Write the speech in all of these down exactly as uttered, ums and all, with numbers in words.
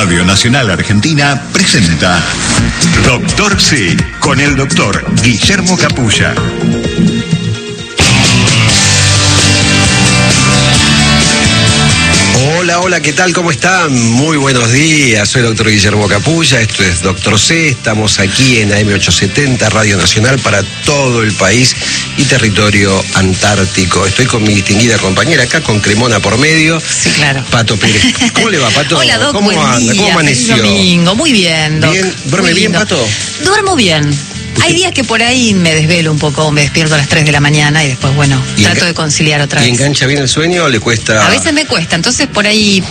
Radio Nacional Argentina presenta Doctor C, con el doctor Guillermo Capulla. Hola, hola, ¿qué tal? ¿Cómo están? Muy buenos días, soy el doctor Guillermo Capulla, esto es Doctor C, estamos aquí en A M ochocientos setenta, Radio Nacional para todo el país y territorio antártico. Estoy con mi distinguida compañera acá, con Cremona por medio. Sí, claro. Pato Pérez. ¿Cómo le va, Pato? Hola, Doc, ¿Cómo buen anda? día, ¿Cómo amaneció? feliz domingo, muy bien, Doc. Bien, ¿duerme Muy bien, lindo. Pato? Duermo bien. Hay días que por ahí me desvelo un poco, me despierto a las tres de la mañana y después, bueno, ¿Y trato enga- de conciliar otra ¿Y vez. engancha bien el sueño o le cuesta...? A veces me cuesta, entonces por ahí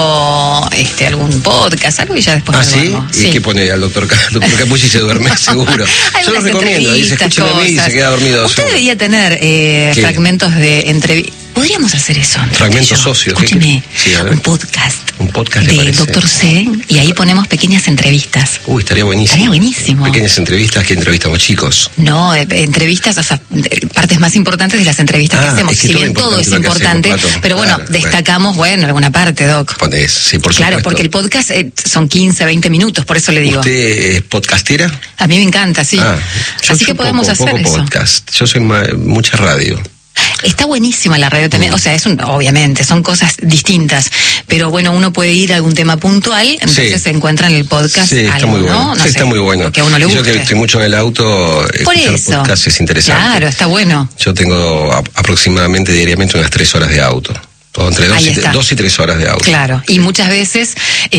pongo este algún podcast, algo y ya después ¿Ah, me sí? duermo. ¿Y qué pone al doctor, Ca- doctor Capulla y se duerme, seguro? Yo lo Algunas recomiendo, dice, entrevistas, escúcheme a mí y se cosas. queda dormido. Usted solo. debería tener eh, ¿Qué? fragmentos de entrevistas. Podríamos hacer eso. Fragmentos Yo. socios, ¿qué Escúcheme, qué? Sí, a ver. un podcast. Un podcast, ¿le de parece? Doctor C y ahí ponemos pequeñas entrevistas. Uy, estaría buenísimo. Estaría buenísimo. Pequeñas entrevistas que entrevistamos chicos. No, eh, entrevistas, o sea, de- partes más importantes de las entrevistas Ah, que hacemos. es que Si todo bien todo es importante lo que importante, hacemos, Pato. pero bueno, Claro, destacamos, bueno, alguna parte, Doc. Ponés, sí, por supuesto. Claro, porque el podcast eh, son quince, veinte minutos, por eso le digo. ¿Usted es podcastera? A mí me encanta, sí. Ah, yo Así soy que podemos poco, hacer poco eso. podcast. Yo soy ma- mucha radio. Está buenísima la radio también, Mm. o sea, es un, obviamente, son cosas distintas, pero bueno, uno puede ir a algún tema puntual, entonces Sí. se encuentra en el podcast Sí, está algo, muy bueno. ¿no? No sí, sé, está muy bueno. lo que a uno le Y guste. Yo que estoy mucho en el auto, Por escuchar eso. podcast es interesante. Claro, está bueno. Yo tengo a- aproximadamente diariamente unas tres horas de auto. O entre dos Ahí y, está. dos y tres horas de auto. Claro, y muchas veces,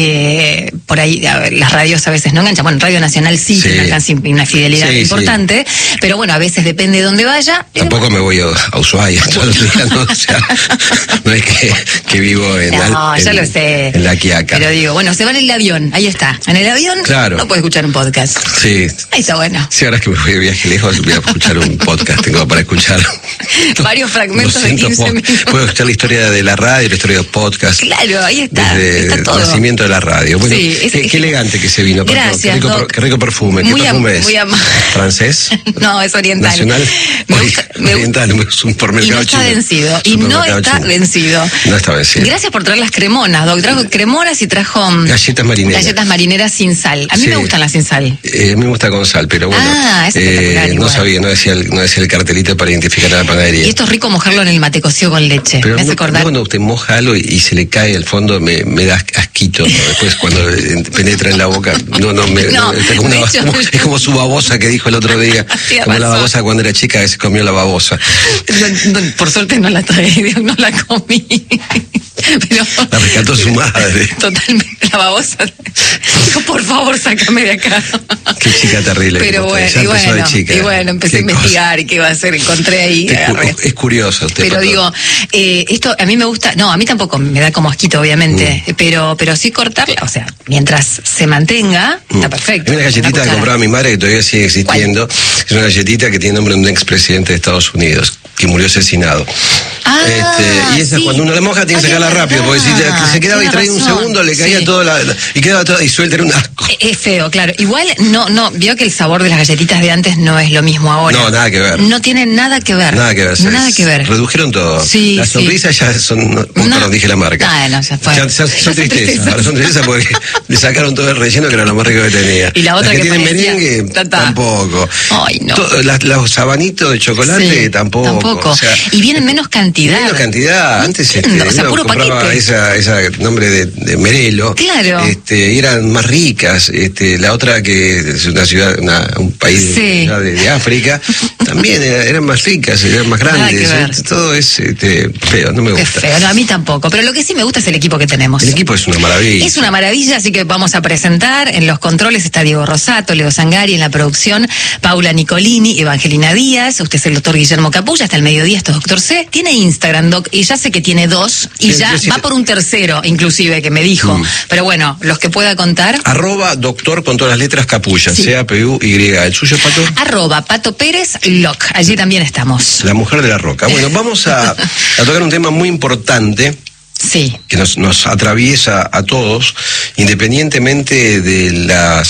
eh, por ahí, a ver, las radios a veces no enganchan. Bueno, Radio Nacional sí, Sí. tiene un alcance y una fidelidad Sí, sí. importante, pero bueno, a veces depende de dónde vaya. Tampoco me voy a, a Ushuaia todos los días, ¿no? O sea, no es que, que vivo en, No, al- ya en- lo sé. en la Quiaca. Pero digo, bueno, se va en el avión, ahí está. En el avión Claro. no puede escuchar un podcast. Sí. Ahí está bueno. Sí, ahora que me voy de viaje lejos, voy a escuchar un podcast. Tengo para escuchar Varios fragmentos de doscientos quince pod- minutos. Puedo escuchar la historia de la radio, la historia de los podcasts. Claro, ahí está. Desde está el todo. nacimiento de la radio. Bueno, Sí, es- qué, es- qué elegante que se vino, Pato. Gracias, Qué rico, Doc. per- qué rico perfume. ¿Qué Muy am- perfume es? muy am- ¿Francés? No, es oriental. ¿Nacional? Me gusta, me gusta- Oriental, es un Y supermercado no está chino. vencido. Y no Supermercado está chino. vencido. No está vencido. Gracias por traer las cremonas, Doc. Trajo cremonas y trajo mm, Galletas marineras. galletas marineras sin sal. A mí Sí. me gustan las sin sal. Eh, me gusta con sal, pero bueno. Ah, es espectacular no igual. sabía, no decía, el, no decía el cartelito para identificar a la panadería. Y esto es rico mojarlo en el mate cocido con leche. Pero me hace no, acordar. no cuando usted moja algo y, y se le cae al fondo, me, me da asquito, ¿no? Después cuando eh, penetra en la boca, no, no, me, No, es, como una- de hecho- como- es como su babosa que dijo el otro día. Tiene Como la razón. babosa cuando era chica, que se comió la babosa. No, no, por suerte no la tragué, no la comí. Pero, La rescató su madre. Totalmente, la babosa. Dijo, por favor, sácame de acá. Qué chica terrible. Pero que bueno, usted, ya y empezó de bueno, chica. y bueno, empecé a Qué cosa. investigar y qué iba a hacer, encontré ahí. Es, cu- agarré. es curiosa usted. Pero Pato. digo, eh, esto a mí me gusta, no, a mí tampoco me da como asquito, obviamente, Mm. pero pero sí cortarla, o sea, mientras se mantenga, está perfecto. Hay una galletita que cuchara. compraba mi madre que todavía sigue existiendo. Es una galletita que tiene nombre de un expresidente de Estados Unidos que murió asesinado. Ah, Este, y esa sí. cuando uno la moja tiene que Ay, sacarla es rápido, porque si verdad. te- se quedaba Tiene distraído un razón. segundo, le caía Sí. toda la, la- y quedaba toda y suelta, era un asco. Es feo, claro. Igual no, no, vio que el sabor de las galletitas de antes no es lo mismo ahora. No, nada que ver. No tiene nada que ver. Nada que ver. se- Nada que ver. Redujeron todo. Sí, Las sí. sonrisas ya son, no, No. perdón, dije la marca. Bueno, ya fue. Ya- ya son Ya son tristezas. tristezas. Ahora son tristezas porque le sacaron todo el relleno que era lo más rico que tenía. Y la otra Las que, que tienen parecía- merengue, Ta, ta. tampoco. Ay, no. To- las- los sabanitos de chocolate, Sí, tampoco. tampoco. O sea, Y vienen menos cantidad. menos cantidad. Antes este, entiendo, o sea, uno puro compraba paquete. esa, esa nombre de, de Merelo. Claro. Este, y eran más ricas. Este, la otra que es una ciudad, una- un país Sí. de, de- de África, también era- eran más ricas, eran más Nada grandes. que ver. Todo es este, feo, no me Qué gusta. feo, no, a mí tampoco. Pero lo que sí me gusta es el equipo que tenemos. El equipo es una maravilla. Es una maravilla, así que vamos a presentar. En los controles está Diego Rosato, Leo Zangari, en la producción Paula Nicolini, Evangelina Díaz. Usted es el doctor Guillermo Capulla, hasta el mediodía esto es Doctor C. Tiene Instagram, Doc, y ya sé que tiene dos, y Sí, ya yo sí va te- por un tercero, inclusive, que me dijo. Mm. Pero bueno, los que pueda contar. Arroba doctor con todas las letras Capulla, Sí. C A P U Y. ¿El suyo, Pato? Arroba Pato Pérez Loc. Allí también estamos. La mujer de la roca. Bueno, vamos a, a tocar un tema muy importante Sí. que nos, nos atraviesa a todos, independientemente de las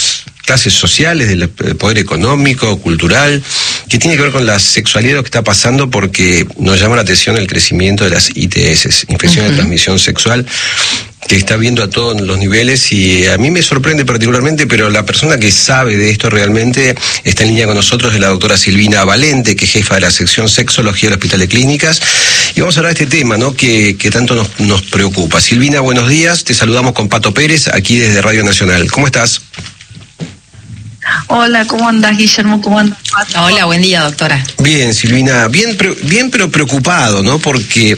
clases sociales, del poder económico, cultural, que tiene que ver con la sexualidad, lo que está pasando, porque nos llama la atención el crecimiento de las I T S, infecciones uh-huh. de transmisión sexual, que está viendo a todos los niveles, y a mí me sorprende particularmente, pero la persona que sabe de esto realmente está en línea con nosotros, es la doctora Silvina Valente, que es jefa de la sección Sexología del Hospital de Clínicas, y vamos a hablar de este tema, ¿no?, que, que tanto nos, nos preocupa. Silvina, buenos días, te saludamos con Pato Pérez, aquí desde Radio Nacional. ¿Cómo estás? Hola, ¿cómo andás, Guillermo? ¿Cómo andás? Hola, buen día, doctora. Bien, Silvina, bien, bien pero preocupado, ¿no?, porque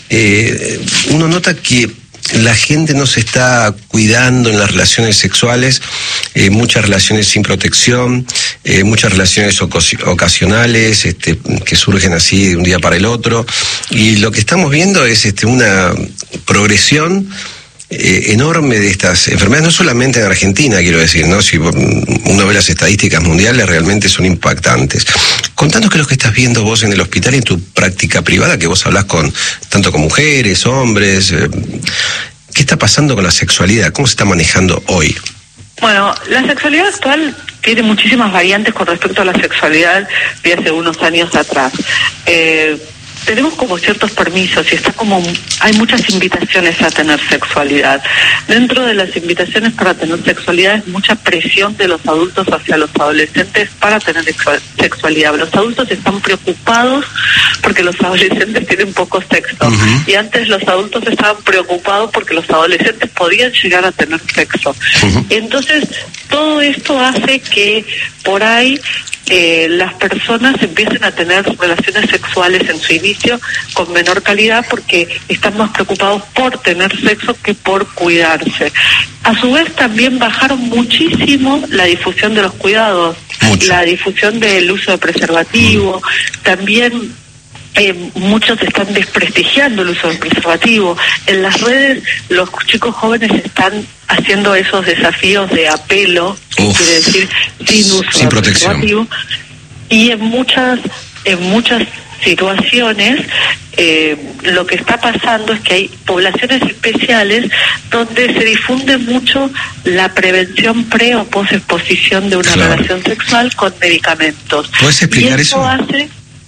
eh, uno nota que la gente no se está cuidando en las relaciones sexuales, eh, muchas relaciones sin protección, eh, muchas relaciones ocasionales, este, que surgen así de un día para el otro, y lo que estamos viendo es este, una progresión Eh, enorme de estas enfermedades, no solamente en Argentina, quiero decir, ¿no? Si uno ve las estadísticas mundiales, realmente son impactantes. Contanos qué es lo que estás viendo vos en el hospital y en tu práctica privada, que vos hablás con tanto con mujeres, hombres. Eh, ¿qué está pasando con la sexualidad? ¿Cómo se está manejando hoy? Bueno, la sexualidad actual tiene muchísimas variantes con respecto a la sexualidad de hace unos años atrás. Eh, tenemos como ciertos permisos y está como hay muchas invitaciones a tener sexualidad. Dentro de las invitaciones para tener sexualidad es mucha presión de los adultos hacia los adolescentes para tener sexualidad. Los adultos están preocupados porque los adolescentes tienen poco sexo. Uh-huh. Y antes los adultos estaban preocupados porque los adolescentes podían llegar a tener sexo. Uh-huh. Entonces, todo esto hace que por ahí Eh, las personas empiecen a tener relaciones sexuales en su inicio con menor calidad porque están más preocupados por tener sexo que por cuidarse. A su vez también bajaron muchísimo la difusión de los cuidados, Mucho. la difusión del uso de preservativo, mm. también Eh, muchos están desprestigiando el uso del preservativo. En las redes los chicos jóvenes están haciendo esos desafíos de apelo, que quiere decir sin uso sin de protección. preservativo, y en muchas en muchas situaciones eh, lo que está pasando es que hay poblaciones especiales donde se difunde mucho la prevención pre o post exposición de una claro. relación sexual con medicamentos. ¿Puedes explicar y eso? eso? Hace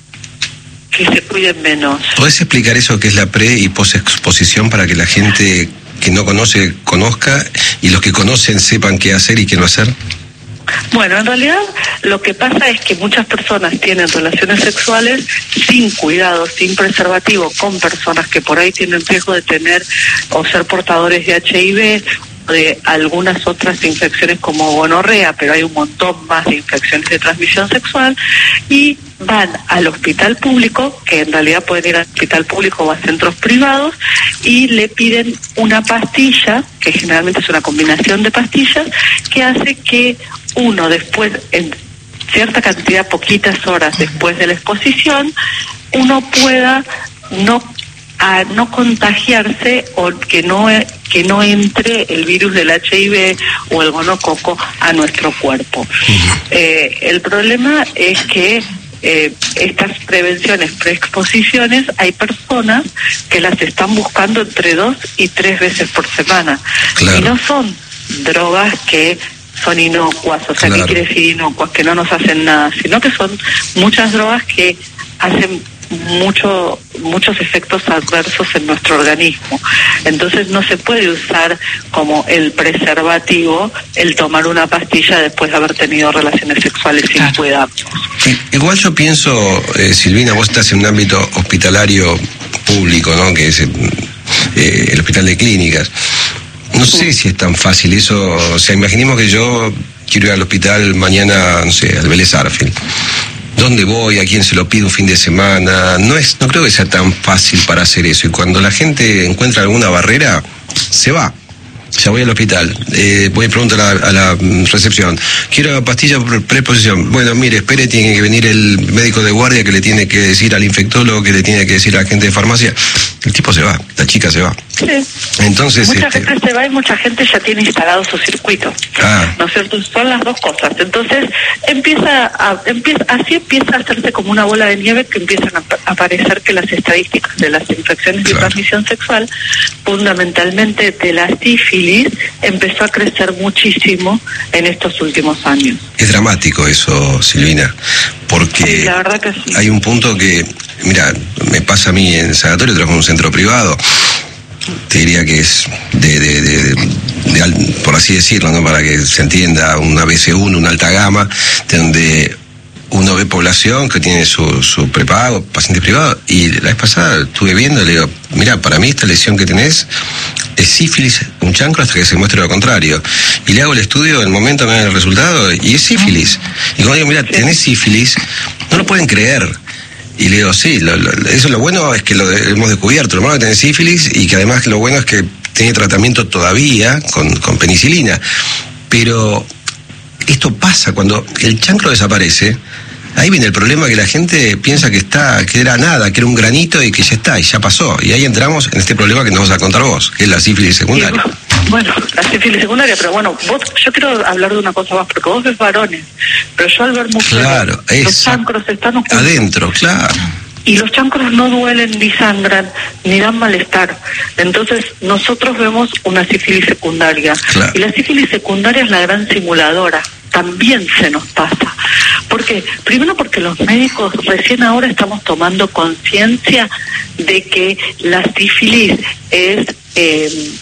que se cuiden menos. ¿Puedes explicar eso que es la pre y post exposición para que la gente que no conoce conozca y los que conocen sepan qué hacer y qué no hacer? Bueno, en realidad lo que pasa es que muchas personas tienen relaciones sexuales sin cuidado, sin preservativo, con personas que por ahí tienen riesgo de tener o ser portadores de H I V, de algunas otras infecciones como gonorrea, pero hay un montón más de infecciones de transmisión sexual, y van al hospital público, que en realidad pueden ir al hospital público o a centros privados, y le piden una pastilla, que generalmente es una combinación de pastillas, que hace que uno después, en cierta cantidad, poquitas horas después de la exposición, uno pueda no a no contagiarse o que no que no entre el virus del H I V o el gonococo a nuestro cuerpo. Uh-huh. Eh, el problema es que eh, estas prevenciones, preexposiciones, hay personas que las están buscando entre dos y tres veces por semana. Claro. Y no son drogas que son inocuas, o sea, claro. ¿qué quiere decir inocuas? Que no nos hacen nada, sino que son muchas drogas que hacen mucho muchos efectos adversos en nuestro organismo. Entonces no se puede usar como el preservativo el tomar una pastilla después de haber tenido relaciones sexuales sin claro. cuidarnos. Igual yo pienso, eh, Silvina, vos estás en un ámbito hospitalario público, ¿no?, que es eh, el Hospital de Clínicas. No sí. sé si es tan fácil eso. O sea, imaginemos que yo quiero ir al hospital mañana, no sé, al Vélez Sarsfield. ¿Dónde voy? ¿A quién se lo pido un fin de semana? No es, no creo que sea tan fácil para hacer eso. Y cuando la gente encuentra alguna barrera, se va. Ya voy al hospital, eh, voy y pregunto a la, a la recepción, quiero pastilla preexposición. Bueno, mire, espere, tiene que venir el médico de guardia que le tiene que decir al infectólogo, que le tiene que decir al agente de farmacia. El tipo se va. la chica se va. Sí. Entonces, mucha este... gente se va y mucha gente ya tiene instalado su circuito. Ah. ¿No es cierto? Son las dos cosas. Entonces, empieza a, empieza, así empieza a hacerse como una bola de nieve que empiezan a, a aparecer que las estadísticas de las infecciones claro. de transmisión sexual, fundamentalmente de la sífilis, empezó a crecer muchísimo en estos últimos años. Es dramático eso, Silvina, porque sí, la verdad que sí. Hay un punto que, mira, me pasa a mí en sanatorio, trabajo en un centro privado, te diría que es de, de, de, de, de por así decirlo, ¿no? Para que se entienda, una B C uno, una alta gama, donde uno ve población que tiene su, su prepago, pacientes privados, y la vez pasada estuve viendo y le digo, mira, para mí esta lesión que tenés es sífilis, un chancro hasta que se muestre lo contrario. Y le hago el estudio, el momento me da el resultado, y es sífilis. Y cuando digo, mira, tenés sífilis, no lo pueden creer. Y le digo, sí, lo, lo, eso lo bueno es que lo de, hemos descubierto, lo malo es que tenés sífilis, y que además lo bueno es que tiene tratamiento todavía con, con penicilina. Pero esto pasa, cuando el chancro desaparece, ahí viene el problema, que la gente piensa que está, que era nada, que era un granito y que ya está, y ya pasó. Y ahí entramos en este problema que nos vas a contar vos, que es la sífilis secundaria. Bueno, la sífilis secundaria, pero bueno, vos, yo quiero hablar de una cosa más, porque vos ves varones, pero yo al ver mujeres, claro, los chancros están ocultos. Adentro, claro. Y los chancros no duelen, ni sangran, ni dan malestar. Entonces, nosotros vemos una sífilis secundaria. Claro. Y la sífilis secundaria es la gran simuladora. También se nos pasa. ¿Por qué? Primero porque los médicos recién ahora estamos tomando conciencia de que la sífilis es eh,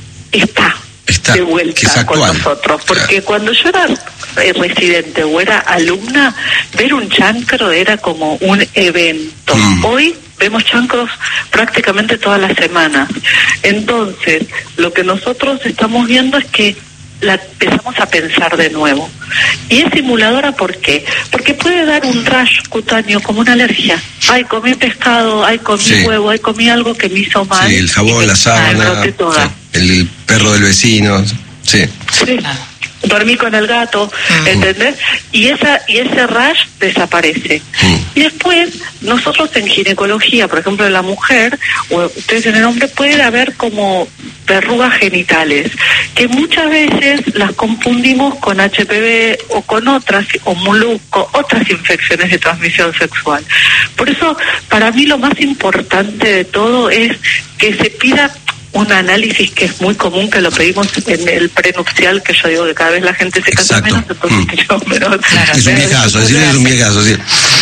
está, está de vuelta con nosotros. Porque claro. Cuando yo era eh, residente o era alumna, ver un chancro era como un evento. Mm. Hoy vemos chancros prácticamente todas las semanas. Entonces, lo que nosotros estamos viendo es que la empezamos a pensar de nuevo. Y es simuladora, ¿por qué? Porque puede dar un rash cutáneo como una alergia. Ay, comí pescado, ay, comí sí. huevo, ay, comí algo que me hizo mal. Sí, el jabón, la sábana, sí, el perro del vecino. Sí. Sí. Dormí con el gato, uh-huh. ¿entendés? Y esa y ese rash desaparece. Uh-huh. Y después, nosotros en ginecología, por ejemplo, en la mujer, o ustedes en el hombre, puede haber como verrugas genitales, que muchas veces las confundimos con H P V o con otras, o molusco, otras infecciones de transmisión sexual. Por eso, para mí lo más importante de todo es que se pida un análisis que es muy común, que lo pedimos en el prenupcial, que yo digo que cada vez la gente se casa menos, entonces mm. yo, pero, claro, es un viejazo, es, es un viejazo, sí.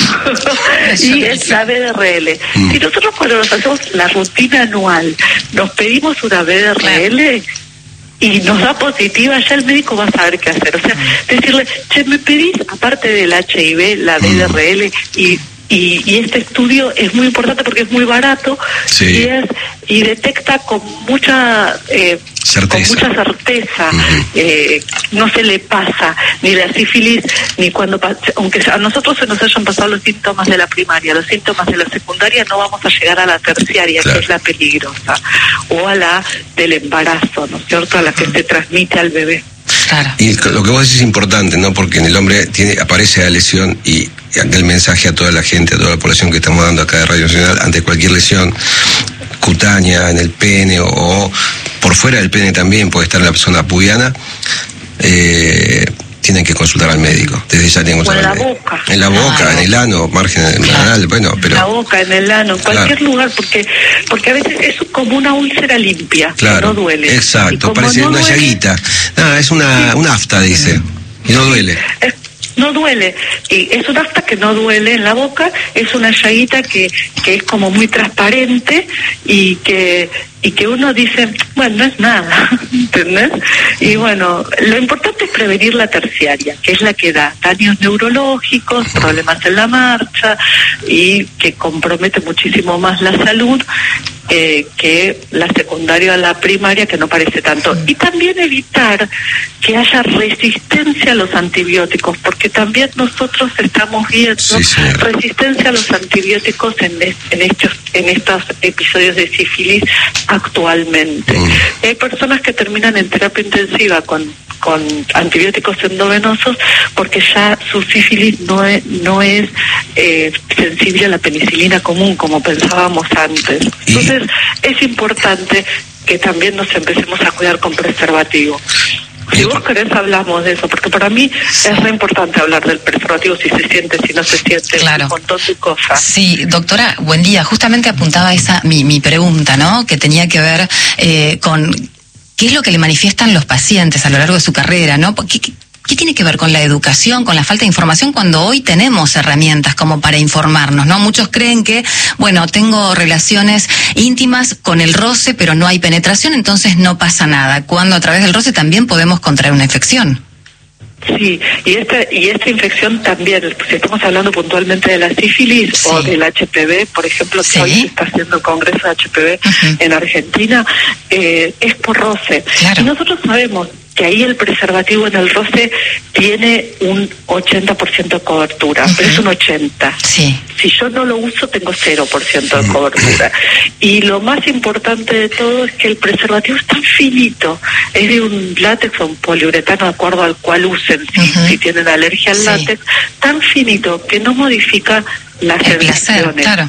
Y es la B D R L. Mm. Si nosotros cuando nos hacemos la rutina anual, nos pedimos una B D R L y nos da positiva, ya el médico va a saber qué hacer. O sea, decirle, che, me pedís, aparte del H I V, la B D R L, mm. y Y, y este estudio es muy importante porque es muy barato, sí. y es y detecta con mucha eh, con mucha certeza, uh-huh. eh, no se le pasa ni la sífilis ni cuando, aunque a nosotros se nos hayan pasado los síntomas de la primaria, los síntomas de la secundaria, no vamos a llegar a la terciaria, claro. que es la peligrosa, o a la del embarazo, ¿no es cierto?, a la que uh-huh. se transmite al bebé. Claro. Y lo que vos decís es importante, ¿no? Porque en el hombre tiene aparece la lesión, y el mensaje a toda la gente, a toda la población que estamos dando acá de Radio Nacional, ante cualquier lesión cutánea en el pene o, o por fuera del pene también, puede estar en la zona pubiana, eh, tienen que consultar al médico. Desde ya tienen que consultar al médico. Boca. En la boca, claro. en el ano, margen anal, bueno, pero... En la boca, en el ano, en cualquier claro. lugar, porque porque a veces es como una úlcera limpia, claro. que no duele. Exacto, parece no una duele, llaguita. No, es una, sí. un afta, dice, y no duele. Es, no duele, y es un afta que no duele en la boca, es una llaguita que, que es como muy transparente y que y que uno dice, bueno, no es nada, ¿entendés? Y bueno, lo importante es prevenir la terciaria, que es la que da daños neurológicos, problemas en la marcha, y que compromete muchísimo más la salud eh, que la secundaria a la primaria, que no parece tanto. Y también evitar que haya resistencia a los antibióticos, porque también nosotros estamos viendo sí, resistencia a los antibióticos en, en, estos, en estos episodios de sífilis actualmente. Mm. Hay personas que terminan terminan en terapia intensiva con con antibióticos endovenosos porque ya su sífilis no es, no es eh, sensible a la penicilina común como pensábamos antes. Entonces es importante que también nos empecemos a cuidar con preservativo. Si vos querés hablamos de eso, porque para mí es re importante hablar del preservativo, si se siente, si no se siente, claro. Un montón de cosas. Sí, doctora, buen día. Justamente apuntaba esa mi, mi pregunta, ¿no? Que tenía que ver eh, con qué es lo que le manifiestan los pacientes a lo largo de su carrera, ¿no? ¿Qué, qué, qué tiene que ver con la educación, con la falta de información, cuando hoy tenemos herramientas como para informarnos, ¿no? Muchos creen que, bueno, tengo relaciones íntimas con el roce, pero no hay penetración, entonces no pasa nada, cuando a través del roce también podemos contraer una infección. Sí, y esta, y esta infección también, si estamos hablando puntualmente de la sífilis, sí, o del H P V, por ejemplo, que sí, hoy se está haciendo el Congreso de H P V uh-huh. en Argentina, eh, es por roce. Claro. Y nosotros sabemos que ahí el preservativo en el roce tiene un ochenta por ciento de cobertura, uh-huh. pero es un ochenta por ciento. Sí. Si yo no lo uso, tengo cero por ciento de cobertura. Y lo más importante de todo es que el preservativo es tan finito, es de un látex o un poliuretano, de acuerdo al cual usen, si, uh-huh. si tienen alergia al sí. látex, tan finito que no modifica las el sensaciones. Placer, claro.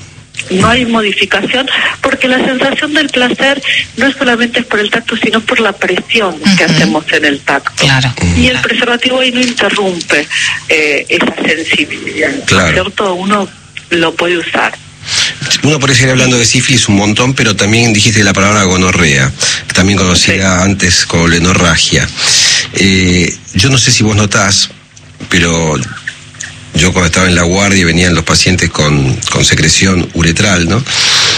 No hay modificación, porque la sensación del placer no es solamente por el tacto, sino por la presión uh-huh. que hacemos en el tacto. Claro. Y el preservativo ahí no interrumpe eh, esa sensibilidad. Claro. ¿Cierto? Uno lo puede usar. Uno puede seguir hablando de sífilis un montón, pero también dijiste la palabra gonorrea, también conocida sí. antes como lenorragia. Eh, yo no sé si vos notás, pero yo cuando estaba en la guardia venían los pacientes con, con secreción uretral, ¿no?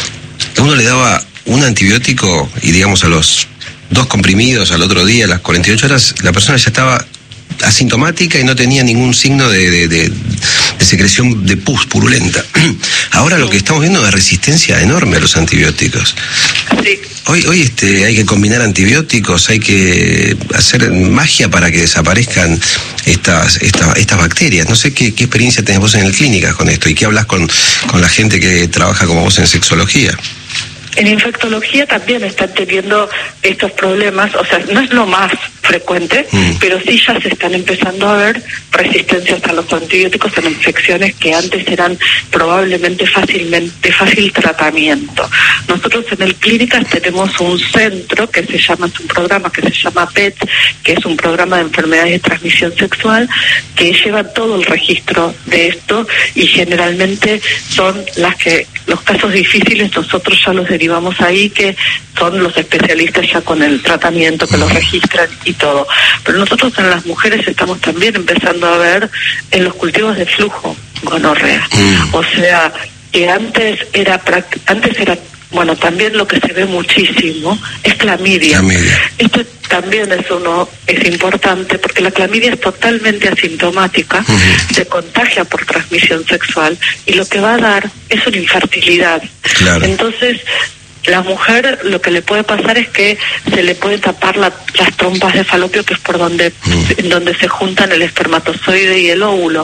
Uno le daba un antibiótico y digamos a los dos comprimidos al otro día, a las cuarenta y ocho horas, la persona ya estaba asintomática y no tenía ningún signo de, de, de, de secreción de pus purulenta. Ahora lo que estamos viendo es resistencia enorme a los antibióticos. Sí. Hoy, hoy este, hay que combinar antibióticos, hay que hacer magia para que desaparezcan estas, estas, estas bacterias. No sé qué, qué experiencia tenés vos en el clínica con esto y qué hablas con, con la gente que trabaja como vos en sexología. En infectología también están teniendo estos problemas, o sea, no es lo más frecuente, mm. pero sí ya se están empezando a ver resistencias a los antibióticos en infecciones que antes eran probablemente fácilmente de fácil tratamiento. Nosotros en el Clínicas tenemos un centro que se llama, es un programa que se llama P E T, que es un programa de enfermedades de transmisión sexual, que lleva todo el registro de esto y generalmente son las que, los casos difíciles nosotros ya los derivamos ahí, que son los especialistas ya con el tratamiento, que los registran y todo. Pero nosotros en las mujeres estamos también empezando a ver en los cultivos de flujo gonorrea. Mm. O sea, que antes era antes era bueno, también lo que se ve muchísimo es clamidia. clamidia. Esto también es uno es importante porque la clamidia es totalmente asintomática, uh-huh. se contagia por transmisión sexual y lo que va a dar es una infertilidad. Claro. Entonces, la mujer lo que le puede pasar es que se le puede tapar la, las trompas de falopio, que es por donde, mm. donde se juntan el espermatozoide y el óvulo.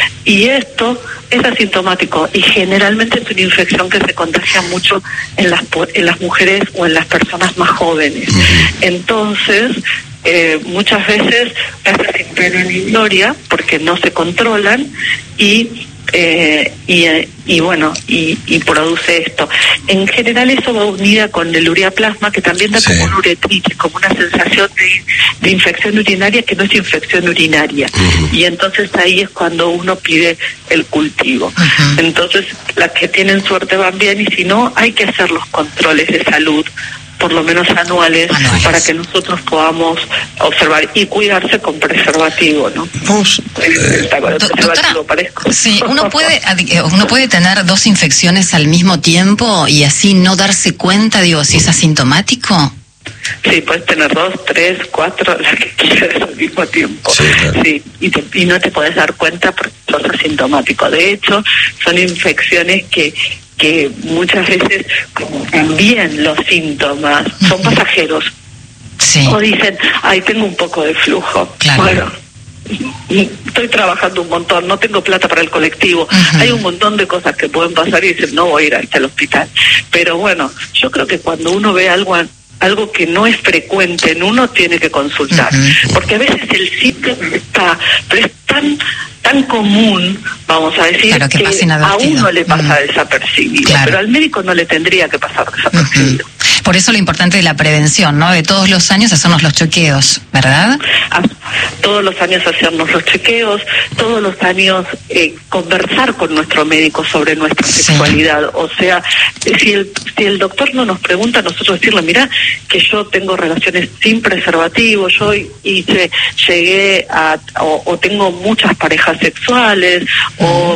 Y esto es asintomático y generalmente es una infección que se contagia mucho en las, en las mujeres o en las personas más jóvenes. Mm. Entonces, eh, muchas veces pasa sin pena ni gloria porque no se controlan y Eh, y, y bueno y, y produce esto. En general eso va unida con el ureaplasma, que también da sí. como una uretritis, como una sensación de, de infección urinaria que no es infección urinaria. Uh-huh. Y entonces ahí es cuando uno pide el cultivo. Uh-huh. Entonces las que tienen suerte van bien y si no hay que hacer los controles de salud por lo menos anuales, anuales, para que nosotros podamos observar y cuidarse con preservativo, ¿no? Vos, eh, doctora, parezco. Sí, uno puede uno puede tener dos infecciones al mismo tiempo y así no darse cuenta, digo, si es asintomático. Sí, puedes tener dos, tres, cuatro, las que quieras al mismo tiempo. Sí, claro. Sí, y, te, y no te podés dar cuenta porque sos asintomático. De hecho, son infecciones que que muchas veces, como también los síntomas son pasajeros, sí. o dicen, ay, tengo un poco de flujo. Claro. Bueno, estoy trabajando un montón, no tengo plata para el colectivo. Uh-huh. Hay un montón de cosas que pueden pasar y dicen, no voy a ir hasta el hospital. Pero bueno, yo creo que cuando uno ve algo algo que no es frecuente en uno, tiene que consultar. Uh-huh. Porque a veces el síntoma está, pero es tan tan común, vamos a decir, claro, que, que a uno le pasa uh-huh. desapercibido, claro. pero al médico no le tendría que pasar desapercibido. Uh-huh. Por eso lo importante de la prevención, ¿no? De todos los años hacernos los chequeos, ¿verdad? Ah, todos los años hacernos los chequeos, todos los años eh, conversar con nuestro médico sobre nuestra sí. sexualidad. O sea, si el, si el doctor no nos pregunta, nosotros decirle, mira, que yo tengo relaciones sin preservativo, yo hice, llegué a, o, o tengo muchas parejas sexuales, uh-huh. o...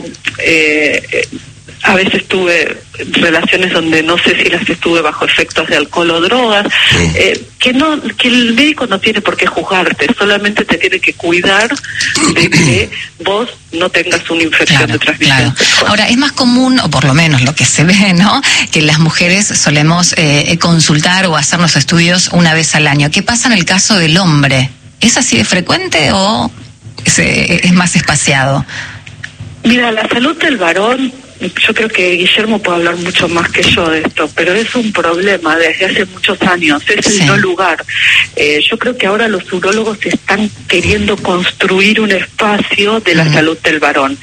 Eh, a veces tuve relaciones donde no sé si las estuve bajo efectos de alcohol o drogas, sí. eh, que no, que el médico no tiene por qué juzgarte, solamente te tiene que cuidar de que vos no tengas una infección claro, de transmisión claro. sexual. Ahora, es más común, o por lo menos lo que se ve, ¿no?, que las mujeres solemos eh, consultar o hacernos estudios una vez al año. ¿Qué pasa en el caso del hombre? ¿Es así de frecuente o es, es más espaciado? Mira, la salud del varón, yo creo que Guillermo puede hablar mucho más que yo de esto, pero es un problema desde hace muchos años, es sí. el no lugar. Eh, yo creo que ahora los urólogos están queriendo construir un espacio de la uh-huh. salud del varón.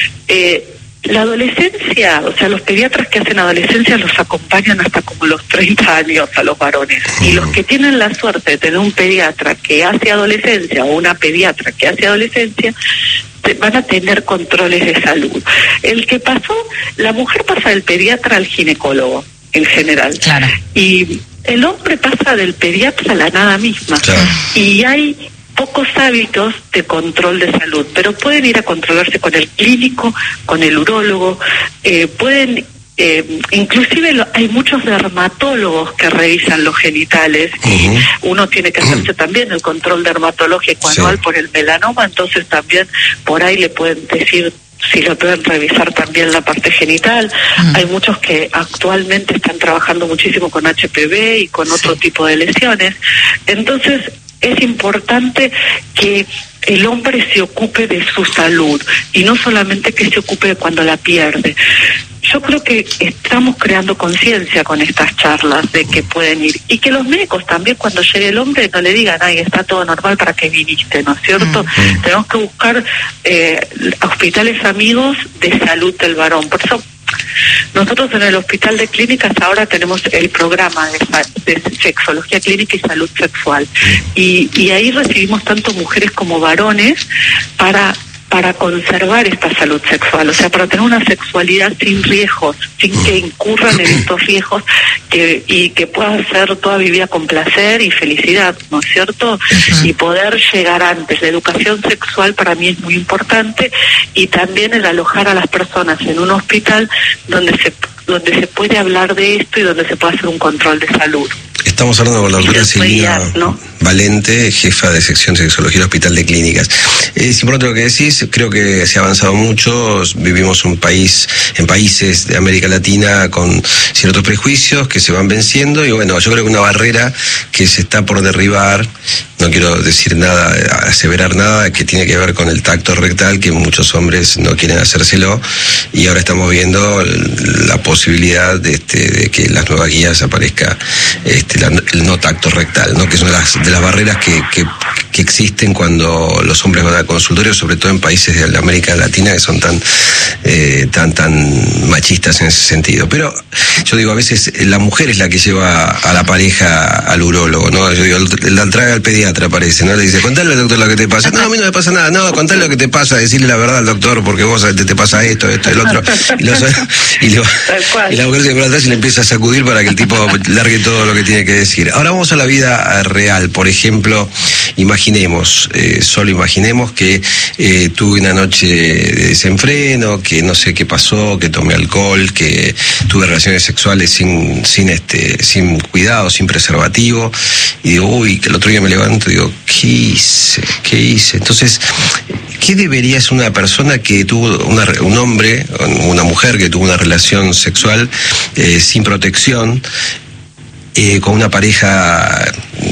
Eh, la adolescencia, o sea, los pediatras que hacen adolescencia los acompañan hasta como los treinta años a los varones. Y los que tienen la suerte de tener un pediatra que hace adolescencia o una pediatra que hace adolescencia, van a tener controles de salud. El que pasó, la mujer pasa del pediatra al ginecólogo, en general. Claro. Y el hombre pasa del pediatra a la nada misma. Claro. Y hay pocos hábitos de control de salud, pero pueden ir a controlarse con el clínico, con el urólogo, eh, pueden... Eh, inclusive lo, hay muchos dermatólogos que revisan los genitales uh-huh. y uno tiene que hacerse uh-huh. también el control dermatológico anual sí. por el melanoma, entonces también por ahí le pueden decir si lo pueden revisar también la parte genital. Uh-huh. Hay muchos que actualmente están trabajando muchísimo con H P V y con sí. otro tipo de lesiones. Entonces es importante que el hombre se ocupe de su salud y no solamente que se ocupe de cuando la pierde. Yo creo que estamos creando conciencia con estas charlas de que pueden ir y que los médicos también cuando llegue el hombre no le digan, ay, está todo normal, ¿para qué viniste? ¿No es cierto? Uh-huh. Tenemos que buscar eh, hospitales amigos de salud del varón. Por eso nosotros en el Hospital de Clínicas ahora tenemos el programa de, de sexología clínica y salud sexual y, y ahí recibimos tanto mujeres como varones para para conservar esta salud sexual, o sea, para tener una sexualidad sin riesgos, sin que incurran en estos riesgos que y que pueda ser toda vivida con placer y felicidad, ¿no es cierto? Uh-huh. Y poder llegar antes. La educación sexual para mí es muy importante y también el alojar a las personas en un hospital donde se donde se puede hablar de esto y donde se puede hacer un control de salud. Estamos hablando con la doctora Silvia ¿no? Valente, jefa de sección de sexología del Hospital de Clínicas. Es importante lo que decís, creo que se ha avanzado mucho, vivimos un país, en países de América Latina con ciertos prejuicios que se van venciendo y bueno, yo creo que una barrera que se está por derribar, no quiero decir nada, aseverar nada, que tiene que ver con el tacto rectal, que muchos hombres no quieren hacérselo y ahora estamos viendo la posibilidad de, este, de que en las nuevas guías aparezca este, la, el no tacto rectal, ¿no? Que es una de las, de las barreras que, que, que existen cuando los hombres van al consultorio, sobre todo en países de la América Latina que son tan, eh, tan, tan machistas en ese sentido. Pero yo digo, a veces la mujer es la que lleva a la pareja al urólogo, ¿no? Yo digo, la trae al pediatra, aparece, ¿no? Le dice, contale al doctor lo que te pasa. No, a mí no me pasa nada. No, contale lo que te pasa, decirle la verdad al doctor, porque vos te, te pasa esto, esto, el otro. Y, lo, y, lo, y la mujer se pone atrás y le empieza a sacudir para que el tipo largue todo lo que tiene que decir. Ahora vamos a la vida real. Por ejemplo, imaginemos, eh, solo imaginemos que eh, tuve una noche de desenfreno, que no sé qué pasó, que tomé alcohol, que tuve relaciones sexuales sin, sin este, sin cuidado, sin preservativo, y digo, uy, que el otro día me levanto y digo, ¿qué hice? ¿Qué hice? Entonces, ¿qué debería ser una persona que tuvo, una, un hombre, una mujer que tuvo una relación sexual eh, sin protección, eh, con una pareja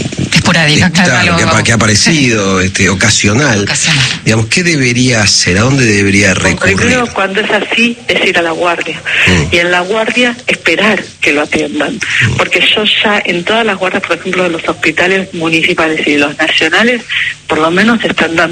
esporádica, Claro, claro, que, algo- ha, que ha aparecido, sí. este, ocasional. Ocasional. Digamos, ¿qué debería hacer? ¿A dónde debería recurrir? Primero, cuando es así, es ir a la guardia. Mm. Y en la guardia, esperar que lo atiendan. Mm. Porque yo ya, en todas las guardias, por ejemplo, de los hospitales municipales y los nacionales, por lo menos están dando